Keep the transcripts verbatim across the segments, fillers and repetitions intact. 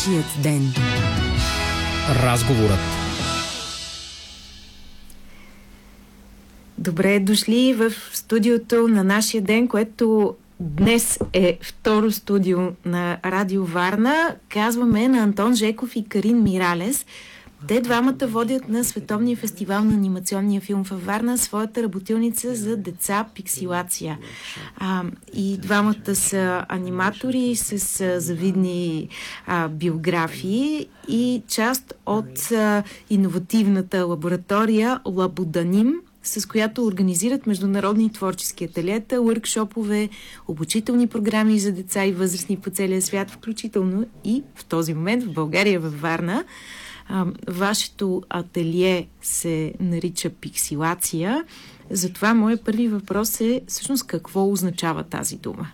Нашият ден. Разговорът. Добре дошли в студиото на Нашия ден, което днес е второ студио на Радио Варна. Казваме на Антон Жеков и Карин Миралес. Те двамата водят на Световния фестивал на анимационния филм във Варна своята работилница за деца Пиксилация. А, и двамата са аниматори с а, завидни а, биографии и част от а, иновативната лаборатория Лабоданим, с която организират международни творчески ателиета, уъркшопове, обучителни програми за деца и възрастни по целия свят, включително и в този момент в България, във Варна. А, вашето ателие се нарича Пиксилация. Затова моят първи въпрос е всъщност какво означава тази дума?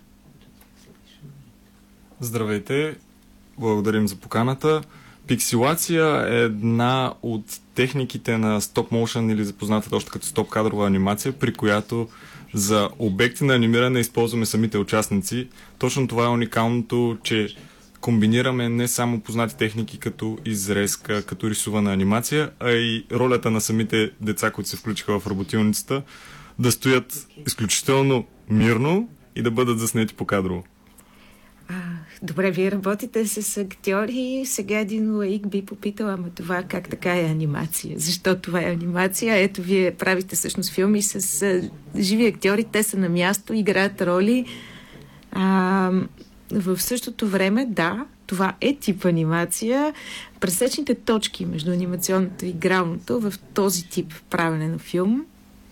Здравейте, благодарим за поканата. Пиксилация е една от техниките на стоп-моушен или запознатата още като стоп-кадрова анимация, при която за обекти на анимиране използваме самите участници. Точно това е уникалното, че комбинираме не само познати техники като изрезка, като рисувана анимация, а и ролята на самите деца, които се включиха в работилницата, да стоят изключително мирно и да бъдат заснети по кадрово. А, добре, вие работите с актьори. Сега един лаик би попитал, ама това как така е анимация? Защо това е анимация? Ето, вие правите всъщност филми с а, живи актьори, те са на място, играят роли. А, в същото време, да, това е тип анимация. Пресечните точки между анимационното и игралното в този тип правене на филм.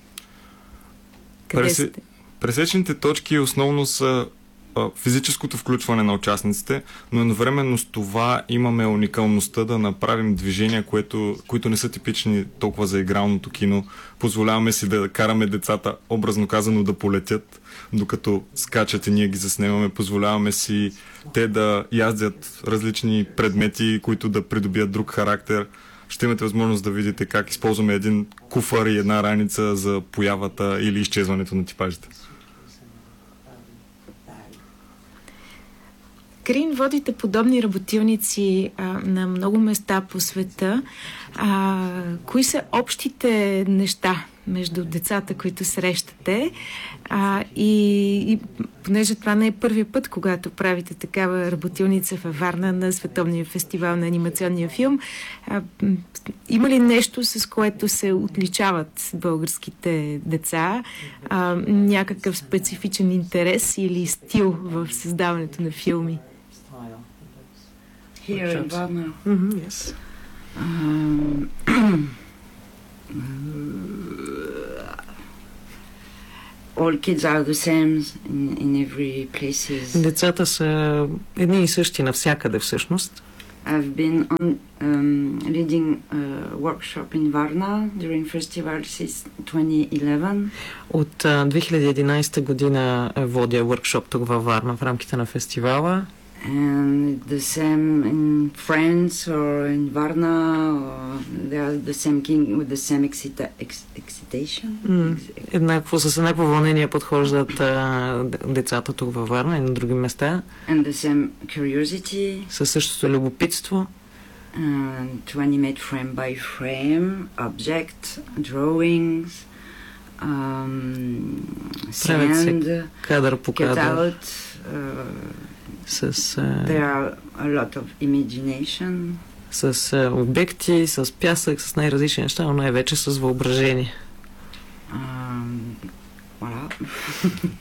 Къде Пресе... сте? Пресечните точки основно са а, физическото включване на участниците, но едновременно с това имаме уникалността да направим движения, което, които не са типични толкова за игралното кино. Позволяваме си да караме децата, образно казано, да полетят, докато скачат и ние ги заснемаме. Позволяваме си те да яздят различни предмети, които да придобият друг характер. Ще имате възможност да видите как използваме един куфар и една раница за появата или изчезването на типажите. Карин, водите подобни работилници а, на много места по света. А, кои са общите неща между децата, които срещате? А, и, и понеже това не е първия път, когато правите такава работилница във Варна на Световния фестивал на анимационния филм, а, има ли нещо, с което се отличават българските деца? А, някакъв специфичен интерес или стил в създаването на филми? Here in Varna. Mm-hmm, yes. Um, all kids are the same in, in every places. Децата са едни и същи навсякъде всъщност. I've been on um, leading a workshop in Varna during festival since twenty eleven. От а, две хиляди и единадесета година водя workshop тук във Варна в рамките на фестивала. And the same in France or in Varna, or they are the same king with the same excita- ex- excitation. Mm. Еднакво, с еднакво вълнение подхождат а, децата тук във Варна и на други места. And the same curiosity. Със същото любопитство. And to animate frame by frame, object, drawings, um, sand, кадър по get кадър. out. Uh, С, а, there are a lot of imagination. с а, обекти, с пясък, с най-различни неща, но най-вече с въображение. Um, voilà.